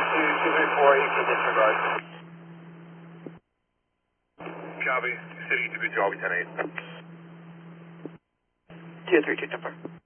234, you can disregard. Copy. City to be Charlie 10-8. 232 number.